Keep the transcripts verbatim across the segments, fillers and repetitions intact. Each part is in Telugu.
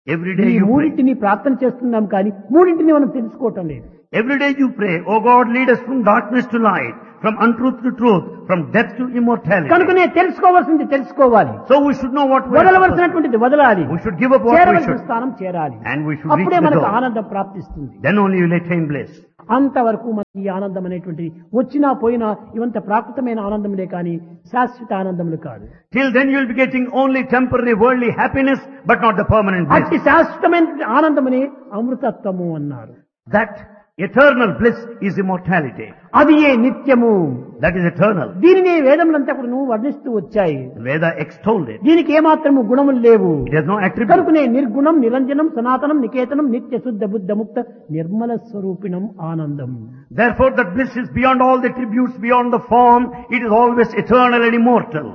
Every day ఈ you pray. మూడింటిని ప్రార్థన చేస్తున్నాం కానీ మూడింటిని మనం తెలుసుకోవటం లేదు. Every day you pray, oh God, lead us from darkness to light, from untruth to truth, from death to immortality. కనుకనే తెలుసుకోవాల్సింది తెలుసుకోవాలి, So we should know what we are supposed to వదలవలసినటువంటిది వదలాలి, do. We should give up what we చేరవలసిన should, స్థానం చేరాలి. and we should reach అప్పుడే the మనకు goal. ఆనందం ప్రాప్తిస్తుంది. Then only you will attain bliss. అంతవరకు మనకి ఈ ఆనందం అనేటువంటిది వచ్చినా పోయినా ఇవంత ప్రాకృతమైన ఆనందములే కానీ శాశ్వత ఆనందములు కాదు. Till then you will be getting only temporary worldly happiness, but not the permanent bliss. అట్టి శాశ్వతమైన ఆనందముని అమృతత్వము అన్నారు. That eternal bliss is immortality. అది ఏ నిత్యము. That is eternal. దీనిని వేదములంతా కూడా నువ్వు వర్ణిస్తూ వచ్చాయి. Veda extolled it. దీనికి ఏమాత్రము గుణములు లేవు. It has no attribute. కనుకనే నిర్గుణం నిరంజనం సనాతనం నికేతనం నిత్య శుద్ధ బుద్ధ ముక్త నిర్మల స్వరూపిణం ఆనందం. Therefore that bliss is beyond all the attributes, beyond the form. It is always eternal and immortal.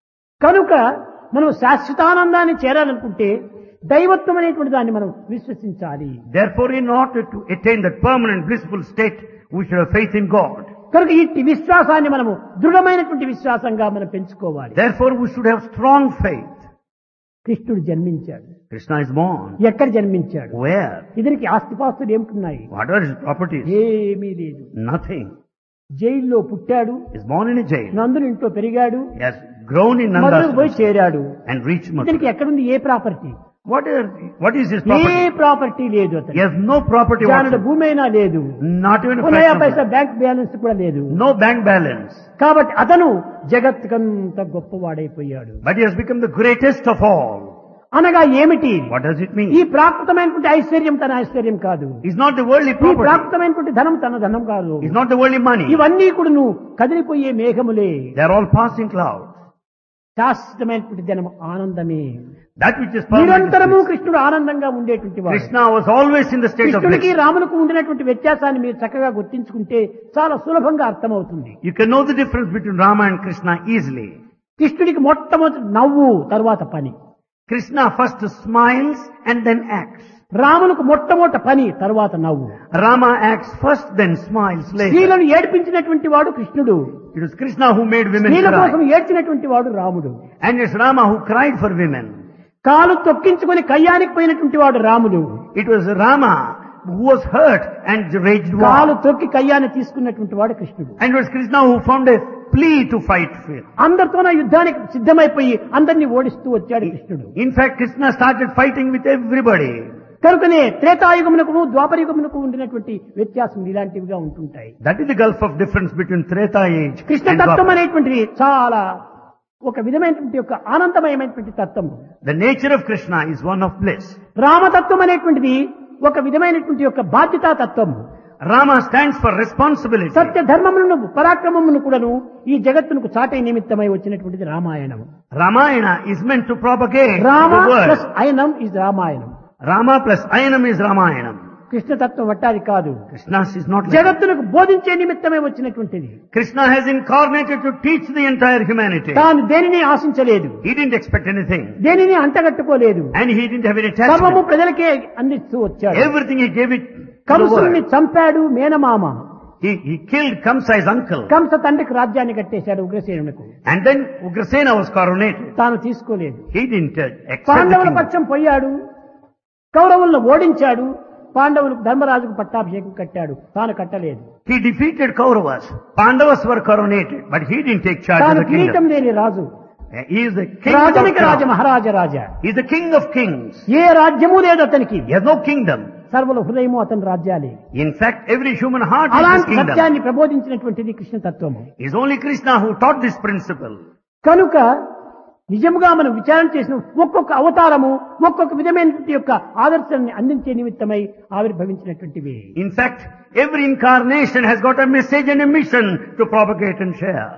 కనుక మనం శాశ్వతానందాన్ని చేరాలనుకుంటే దైవత్వం అనేటువంటి దాన్ని మనం విశ్వసించాలి. Therefore, in order to attain that permanent blissful state, we should have faith in God. కనుక ఈ విశ్వాసాన్ని మనము దృఢమైనటువంటి విశ్వాసంగా మనం పెంచుకోవాలి. Therefore, we should have strong faith. కృష్ణుడు జన్మించాడు. Krishna is born. ఎక్కడ జన్మించాడు? Where? ఇతనికి ఆస్తిపాస్తులు ఏమిటున్నాయి? What are his properties? ఏమీ లేదు. Nothing. జైల్లో పుట్టాడు, He is born in a jail. నందుని ఇంట్లో పెరిగాడు, He has grown in మధురకు పోయి Nanda's చేరాడు. and reached ఇతనికి Mathura. ఎక్కడుంది ఏ property? What is, what is his A property? Property లేదు He అతను. has no property జానుడు whatsoever. భూమి అయినా లేదు, Not even a నయా fraction Paisa of bank balance కూడా లేదు. it. No bank balance. కాబట్టి అతను జగత్తుకంత గొప్పవాడైపోయాడు. But he has become the greatest of all. అనగా ఏమిటి? What does it ఈ mean? ప్రాకృతమైనటువంటి ఐశ్వర్యం తన ఐశ్వర్యం కాదు, He's not the worldly ఈ property. ప్రాకృతమైనటువంటి ధనం తన ధనం కాదు. He's not the worldly money. ఇవన్నీ కూడా నువ్వు కదిలిపోయే మేఘములే. They are all passing clouds. శాశ్వతమైనటువంటి ధనం ఆనందమే. That which is permanent. నిరంతరము is bliss. కృష్ణుడు ఆనందంగా ఉండేటువంటి వాడు. Krishna was always in the state of కృష్ణుడికి bliss. రాములకు ఉండినటువంటి వ్యత్యాసాన్ని మీరు చక్కగా గుర్తించుకుంటే చాలా సులభంగా అర్థమవుతుంది. You can know the difference between Rama and Krishna easily. కృష్ణుడికి మొట్టమొదటి నవ్వు, తర్వాత పని. Krishna first smiles and then acts. రాములకు మొట్టమొదటి పని, తర్వాత నవ్వు. Rama acts first, then smiles later. స్త్రీలను ఏడ్పించినటువంటి వాడు కృష్ణుడు, It was Krishna who made women స్త్రీల కోసం cry. ఏడ్చినటువంటి వాడు రాముడు. And it's Rama who cried for women. కాలు తొక్కించుకొని కయ్యానికి పోయినటువంటి వాడు రాముడు. It was Rama who was hurt and raged కాలు war. తొక్కి కయ్యాన్ని తీసుకున్నటువంటి వాడు కృష్ణుడు. And it was Krishna who found a plea to fight with. అందరితోన యుద్ధానికి సిద్ధమైపోయి అందరినీ ఓడిస్తూ వచ్చాడు కృష్ణుడు. In fact, Krishna started fighting with everybody. కనుకనే త్రేతాయుగమునకు ద్వాపరయుగమునకు ఉండినటువంటి వ్యత్యాసం ఇలాంటివిగా ఉంటుంటాయి. That is the gulf of difference between Treta age Krishna and తత్వం Dwapara. అనేటువంటిది చాలా ఒక విధమైనటువంటి యొక్క ఆనందమయమైనటువంటి తత్వం. The nature of Krishna is one of bliss. రామతత్వం అనేటువంటిది ఒక విధమైనటువంటి యొక్క బాధ్యతా తత్వం. Rama stands for responsibility. సత్య ధర్మములను పరాక్రమమును కూడాను ఈ జగత్తునకు చాటే నిమిత్తమై వచ్చినటువంటిది Ramayanam. Ramayana is meant to propagate Rama the plus word. అయనం is Ramayanam. Rama plus Ayanam is Ramayanam. కృష్ణతత్వం వట్టాది కాదు, Krishna's is not like that. జగత్తునకు బోధించే నిమిత్తమే వచ్చినటువంటిది. Krishna has incarnated to teach the entire humanity. తాను దేనిని ఆశించలేదు, He didn't expect anything. దేనిని అంటగట్టుకోలేదు, And he didn't have any సర్వము attachment. ప్రజలకే అందిస్తూ వచ్చాడు. Everything he gave it to the కంసుని world. చంపాడు మేనమామ. He, he killed Kamsa's uncle. Kamsa తండ్రికి రాజ్యాన్ని కట్టేశాడు ఉగ్రసేనునకు. And then Ugrasena was coronated. తాను తీసుకోలేదు. He didn't uh, accept the పాండవుల kingdom. పక్షం పోయాడు, కౌరవులను ఓడించాడు, పాండవులకు ధర్మరాజుకు పట్టాభిషేకం కట్టాడు, తాను కట్టలేదు. He defeated Kauravas. Pandavas were coronated, but he didn't take charge of తాను the కిరీటం kingdom. లేని రాజు, He is the king of రాజనికి Raja kings. Maharaja Raja. He is the king of kings. ఏ రాజ్యము లేదు అతనికి, He has no kingdom. సర్వల హృదయము అతని రాజ్యాలే. In fact, every human heart is his అలాంటి kingdom. సత్యాన్ని ప్రబోధించినటువంటిది కృష్ణ తత్వము. It is only Krishna who taught this principle. కనుక నిజముగా మనం విచారణ చేసిన ఒక్కొక్క అవతారము ఒక్కొక్క విధమైనటువంటి యొక్క ఆదర్శాన్ని అందించే నిమిత్తమై ఆవిర్భవించినటువంటివి. In fact, every incarnation has got a message and a mission to propagate and share.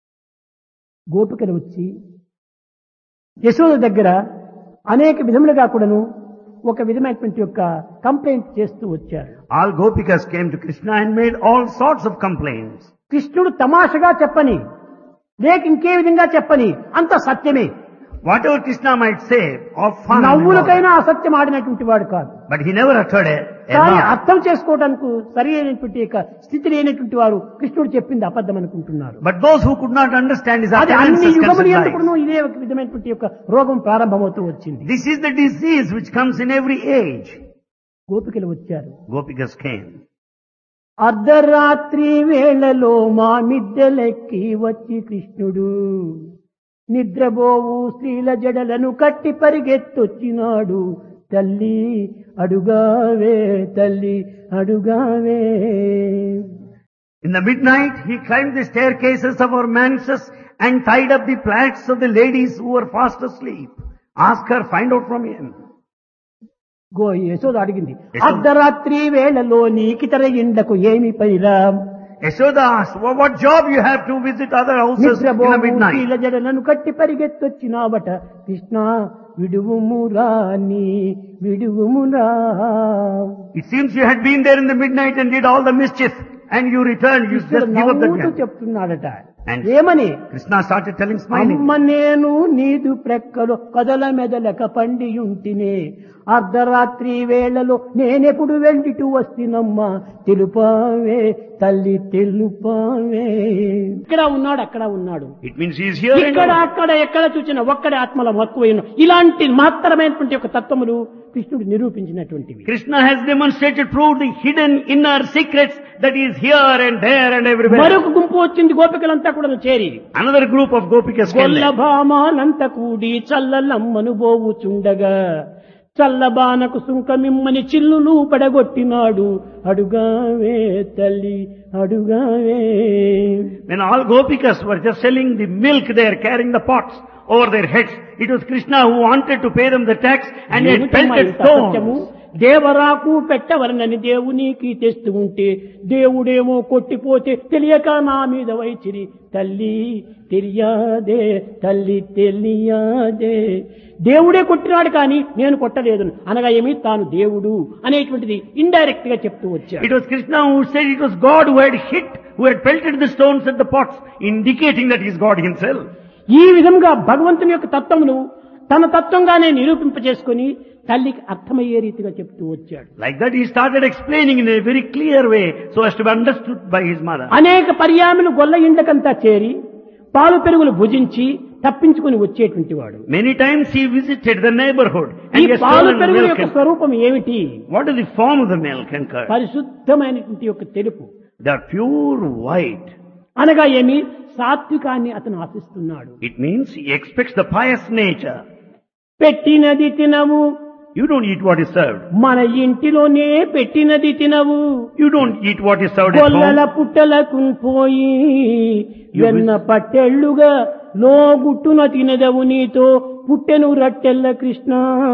గోపికలు వచ్చి యశోద దగ్గర అనేక విధములుగా కూడాను ఒక విధమైనటువంటి యొక్క కంప్లైంట్ చేస్తూ వచ్చారు. All Gopikas came to Krishna and made all sorts of complaints. కృష్ణుడు తమాషగా చెప్పని, లేక ఇంకే విధంగా చెప్పని, అంత సత్యమే. Whatever Krishna might say, of fun, and all, నవ్వులకైనా అసత్యం ఆడినటువంటి వాడు కాదు. but he never uttered a కానీ Ella. అర్థం చేసుకోవడానికి సరి అయినటువంటి యొక్క స్థితి లేనటువంటి వారు కృష్ణుడు చెప్పింది అబద్ధం అనుకుంటున్నారు. But those who could not understand his అది అన్ని utterances యుగములు considered ఎందుకును lies. ఇదే ఒక విధమైనటువంటి యొక్క రోగం ప్రారంభమవుతూ వచ్చింది. This is the disease which comes in every age. గోపికలు వచ్చారు. Gopikas came. అర్ధరాత్రి వేళలో మా మిద్దెలెక్కి వచ్చి కృష్ణుడు నిద్రబోవు స్త్రీల జడలను కట్టి పరిగెత్తొచ్చినాడు. తల్లి అడుగావే తల్లి అడుగావే. In the midnight, he climbed the staircases of our mansions and tied up the plaits of the ladies who were fast asleep. Ask her, find out from him. Go Yashoda అడిగింది, యశోద. అర్ధరాత్రి వేళలో నీకితర ఇండ్లకు ఏమి పనిరా? Yashoda asked, well, what job you have to visit other houses in the నిద్రబోవు midnight? స్త్రీల జడలను కట్టి పరిగెత్తొచ్చినావట. కృష్ణ విడువుమురా నీ విడువుమురా. It seems you had been there in the midnight and did all the mischief and you returned, you just కృష్ణుడు give up the నవ్వుతూ gun. చెప్తున్నాడట. And ఏమని? Krishna started telling, smiling. అమ్మ నేను నీదు ప్రక్కలు కదల మెదలక పండియుంటినే. అర్ధరాత్రి వేళలో నేనెప్పుడు వెళ్ళిటూ వస్తున్నమ్మా తెలుపావే తల్లి తెలుపావే. ఇక్కడ ఉన్నాడు అక్కడ ఉన్నాడు. It means he is here and ఇక్కడ now. అక్కడ ఎక్కడ చూసిన ఒక్కడే ఆత్మల మక్కువైన ఇలాంటి మహత్తరమైనటువంటి ఒక తత్వములు కృష్ణుడు నిరూపించినటువంటివి. Krishna has demonstrated, proved the hidden inner secrets that he is here and there and everywhere. మరొక గుంపు వచ్చింది గోపికలంతా కూడా చేరి. Another group of Gopikas came there. గొల్లభామానంత కూడి చల్లలమ్మను బోవుచుండగా చల్లబానకు సుంకమిమ్మని చిల్లులు పడగొట్టినాడు. అడుగావే తల్లి అడుగావే. When all Gopikas were just selling the milk there, carrying the pots over their heads, it was Krishna who wanted to pay them the tax and he had pelted stones. దేవరాకు పెట్టవలనని దేవునికి తెస్తూ ఉంటే దేవుడేమో కొట్టిపోతే తెలియక నా మీద వైచిరి. తల్లి తెలియాదే తల్లి తెలియాదే. దేవుడే కొట్టినాడు కానీ నేను కొట్టలేదు అనగా ఏమి తాను దేవుడు అనేటువంటిది ఇండైరెక్ట్ గా చెప్తూ వచ్చాడు. It was Krishna who said it was God who had hit, who had pelted the stones at the pots, indicating that he is God himself. ఈ విధంగా భగవంతుని యొక్క తత్వమును తన తత్వంగానే నిరూపింపజేసుకుని తల్లికి అర్థమయ్యే రీతిగా చెప్తూ వచ్చాడు. Like that he started explaining in a very clear way so as to be understood by his mother. అనేక పర్యాములు గొల్ల ఇండ్లకంతా చేరి పాలు పెరుగులు భుజించి తప్పించుకుని వచ్చేటువంటి వాడు. Many times he visited the neighborhood and ఈ he has పాలు stolen పెరుగుల milk. యొక్క and- స్వరూపం ఏమిటి? What is the form of the milk and curd? పరిశుద్ధమైనటువంటి యొక్క తెలుపు. They are pure white. అనగా ఏమి? సాత్వికాన్ని అతను ఆశిస్తున్నాడు. It means he expects the pious nature. పెట్టినది తినవు, You don't eat what is served. మన ఇంటిలోనే పెట్టినది తినవు. You don't eat what is served at గొల్లల home. పుట్టలకు పోయి You వెన్న పట్టెళ్ళుగా లోగుట్టున తినదవు నీతో పుట్టెను రట్టెల్ల Krishna.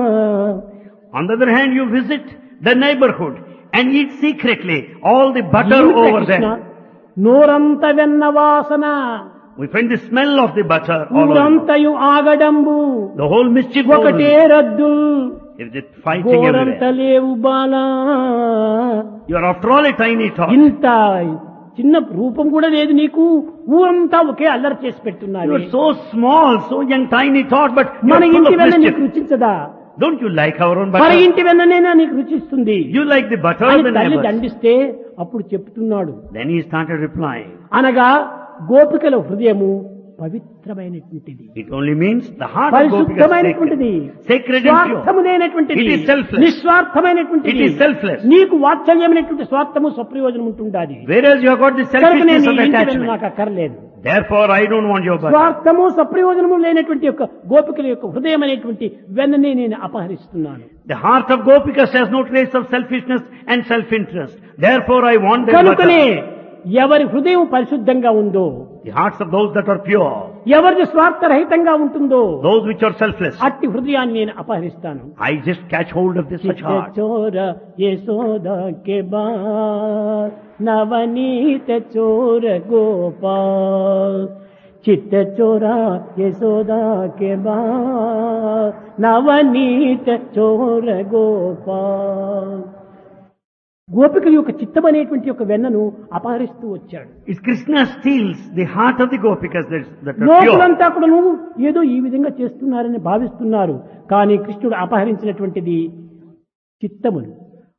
On the other hand, you visit the neighborhood and eat secretly all the butter ఏమిట్రా over కృష్ణ? there. నోరంత వెన్న వాసన, We find the smell of the butter all over. ఊరంతయు ఆగడంబు, The whole mischief ఒకటే over. రద్దు, There is fighting గోరంత everywhere. లేవు Bala. You are after all a tiny tot. ఇంత చిన్న రూపం కూడా లేదు నీకు, ఊరంతా ఒకే అల్లరి చేసి You పెట్టున్నారు. are so small, so young, tiny tot, but you మన are full ఇంటి of వెన్న నీకు mischief. రుచించదా? Don't you like our own మన butter? ఇంటి వెన్ననేనా నీకు రుచిస్తుంది You like the butter అని of the తల్లి neighbors. దండిస్తే అప్పుడు చెప్తున్నాడు. Then he started replying. అనగా గోపికల హృదయము పవిత్రమైనటువంటిది, It only means the heart of Gopika is పరిశుద్ధమైనటువంటిది, sacred. Sacred and pure. స్వార్థము లేనటువంటిది, It is selfless. నిస్వార్థమైనటువంటిది. It is selfless. నీకు వాత్సల్యమైనటువంటి స్వార్థము స్వప్రయోజనం ఉంటుండాలి. Whereas you have got the కనుక నేను selfishness ఈ of ఇంటి వెన్న attachment. నాకు అక్కర్లేదు. Therefore, I don't want your butter. స్వార్థము సప్రయోజనము లేనటువంటి యొక్క గోపికల యొక్క హృదయం అనేటువంటి వెన్ననే నేను అపహరిస్తున్నాను. The heart of Gopikas has no trace of selfishness and self-interest. Therefore, I want their కనుకనే butter. ఎవరి హృదయం పరిశుద్ధంగా ఉందో, The hearts of those that are pure, ఎవరిది స్వార్థరహితంగా ఉంటుందో those which are selfless, అట్టి హృదయాన్ని నేను అపహరిస్తాను. I just catch hold of this such heart. చోర యశోదా కే బార్ నవనీత చోర గోపాల్, చిత్త చోరా యశోదా కే బార్ నవనీత చోర గోపాల్. గోపికల యొక్క చిత్తం అనేటువంటి యొక్క వెన్నను అపహరిస్తూ వచ్చాడు. It's Krishna steals the heart of the Gopikas that, that are pure. లోకులంతా కూడా నువ్వు ఏదో ఈ విధంగా చేస్తున్నారని భావిస్తున్నారు, కానీ కృష్ణుడు అపహరించినటువంటిది చిత్తములు.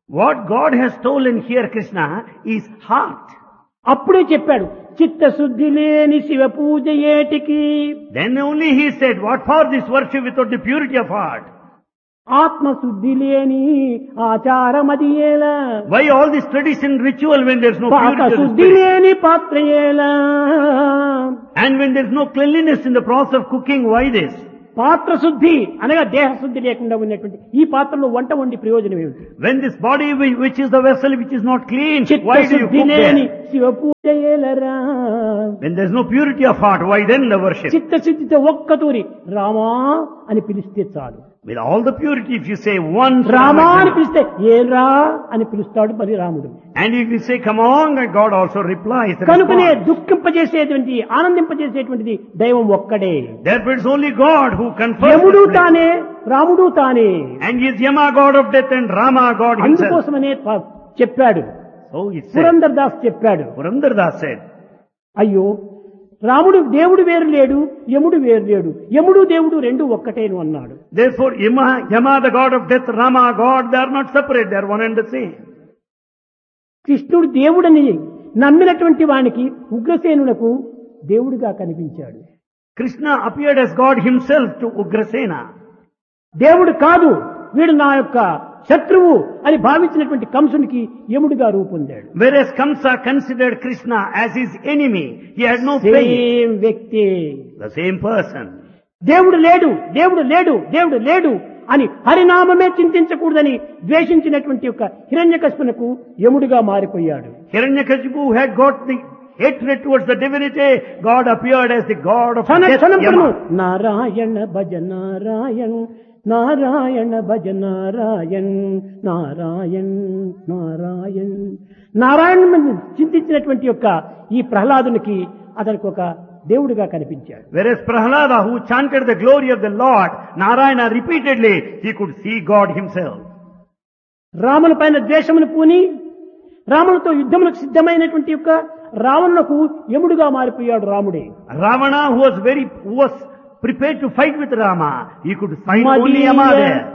What God has stolen here, Krishna, is heart. అప్పుడే చెప్పాడు చిత్తశుద్ధి లేని శివ పూజ ఏటికి. Then only he said, what for this worship without the purity of heart? ఆత్మశుద్ధి లేని ఆచారమది ఏలా. Why all this tradition ritual when there is no పాక purity of the శుద్ధి spirit? లేని పాత్ర ఏలా. And when there is no cleanliness in the process of cooking, why this? పాత్ర శుద్ధి అనగా దేహ శుద్ధి లేకుండా ఉన్నటువంటి ఈ పాత్రలో వంట వండి ప్రయోజనం ఏమిటి? When this body whi- which is the vessel which is not clean, why do you చిత్తశుద్ధి cook లేని there? Shiva puja ఏలరా. When there is no purity of heart, why then the worship? చిత్తశుద్ధితో ఒక్కతూరి రామా అని పిలిస్తే చాలు. With all the purity, if you say one Rama అని Rama, పిలిస్తే ఏరా అని పిలుస్తాడు మరి రాముడు. and if you say come on, and God also replies. and కనుకనే responds. దుఃఖింపజేసేటువంటి ఆనందింపజేసేటువంటిది దైవం ఒక్కడే. Therefore it's only God who confers. యముడు the bliss. తానే రాముడు తానే. And he is Yama, God of death, and Rama, God himself. అందుకోసమనే ప- చెప్పాడు So it said. Purandar Das చెప్పాడు, Purandardas said, అయ్యో రాముడు దేవుడు వేరు లేడు, యముడు వేరు లేడు, యముడు దేవుడు రెండు ఒక్కటేను అన్నాడు. therefore Yama, Yama, the God of death, Rama, God, they are not separate, they are one and the same. కృష్ణుడు దేవుడని నమ్మినటువంటి వానికి ఉగ్రసేనులకు దేవుడిగా కనిపించాడు. Krishna appeared as God himself to Ugrasena. దేవుడు కాదు వీడు నా యొక్క శత్రువు అని భావించినటువంటి కంసునికి యముడిగా రూపొందాడు. Whereas Kamsa considered Krishna as his enemy, he had no faith. Same వ్యక్తి. The same person. దేవుడు లేడు దేవుడు లేడు దేవుడు లేడు అని హరినామమే చింతించకూడదని ద్వేషించినటువంటి యొక్క హిరణ్యకశిపునకు యముడిగా మారిపోయాడు. Hiranyakashipu who had got the hatred towards the divinity, God appeared as the God of క్షణ death, క్షణమును Yama. నారాయణ భజ నారాయణ్ నారాయణ భజ నారాయణ్ నారాయణ్ నారాయణ్ నారాయణ చింతించినటువంటి యొక్క ఈ ప్రహ్లాదునికి అతనికి ఒక దేవుడిగా కనిపించాడు. Whereas Prahlada, who chanted the glory of the Lord, Narayana repeatedly, he could see God himself. రాముల పైన ద్వేషమును పూని రాములతో యుద్ధములకు సిద్ధమైనటువంటి యొక్క రావణులకు యముడిగా మారిపోయాడు రాముడే. Ravana, who was very, who was prepared to fight with Rama, he could find only Yama there.